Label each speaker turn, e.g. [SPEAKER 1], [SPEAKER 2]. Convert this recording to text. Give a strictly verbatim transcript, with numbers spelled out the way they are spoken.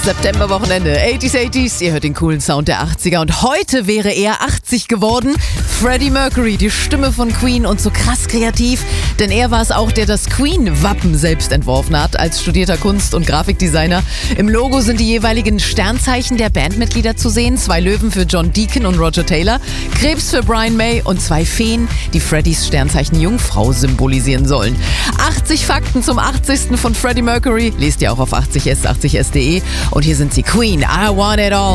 [SPEAKER 1] Septemberwochenende, achtziger, achtziger, ihr hört den coolen Sound der achtziger und heute wäre er achtzig geworden. Freddie Mercury, die Stimme von Queen und so krass kreativ, denn er war es auch, der das Queen-Wappen selbst entworfen hat, als studierter Kunst- und Grafikdesigner. Im Logo sind die jeweiligen Sternzeichen der Bandmitglieder zu sehen, zwei Löwen für John Deacon und Roger Taylor, Krebs für Brian May und zwei Feen, die Freddys Sternzeichen Jungfrau symbolisieren sollen. achtzig Fakten zum achtzigsten von Freddie Mercury, lest ihr auch auf achtzig s, achtzig s punkt de. Und hier sind sie, Queen, I Want It All.